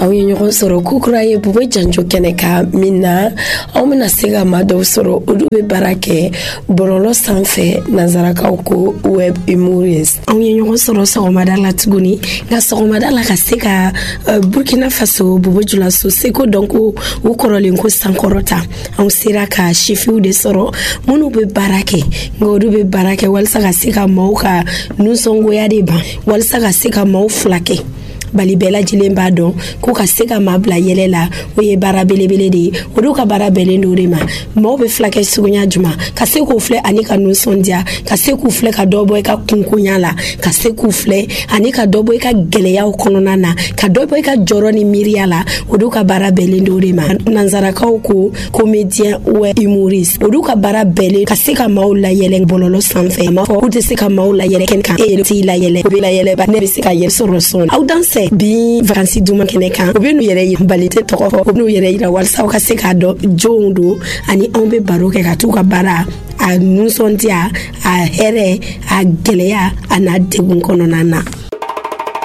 aw ye ɲɔgɔn sɔrɔ kukura ye Bubo Janjo kɛnɛ ka min na aw bɛna se ka maa dɔw sɔrɔ olu bɛ baara kɛ bɔlɔlɔ sanfɛ nanzarakaw ko web humorist. Aw ye ɲɔgɔn sɔrɔ sɔgɔmada la tuguni nka sɔgɔmada la ka se ka Burkina Faso Bobo Julaso seko dɔn ko u kɔrɔlen ko sankɔrɔta anw sera ka chifiw de sɔrɔ minnu bɛ baara kɛ nka olu bɛ baara kɛ walasa ka se ka maaw ka nusɔngoya de ban walasa ka se ka maaw fila kɛ bali bɛɛ lajɛlen b'a dɔn ko ka se ka maa bila yɛlɛ la o ye baara belebele de ye olu ka baara bɛnnen do de ma maaw bɛ filakɛ suguya juma ka se k'u filɛ ani ka nusɔndiya ka se k'u filɛ ka dɔ bɔ i ka kunkonya la ka se k'u filɛ ani ka dɔ bɔ i ka gɛlɛyaw kɔnɔna na ka dɔ bɔ i ka jɔrɔ ni miiriya la olu ka baara bɛnnen do de ma nanzarakaw ko comédien web humoriste olu ka baara bɛnnen ka se ka maaw layɛlɛ bɔlɔlɔ sanfɛ a ma fɔ k'u tɛ se ka maaw layɛlɛ kɛnɛ kan e yɛrɛ t'i layɛlɛ o bɛ layɛlɛ ba ne bɛ se ka yɛrɛ sɔrɔ sɔn aw danse bi vacances duma kɛnɛ kan u bɛ n'u yɛrɛ yira bali tɛ tɔgɔ fɔ u bɛ n'u yɛrɛ yira walasa u ka se k'a dɔn jɔnw do ani anw bɛ baro kɛ ka t'u ka baara a nusɔndiya a hɛrɛ a gɛlɛya a n'a degun kɔnɔna na.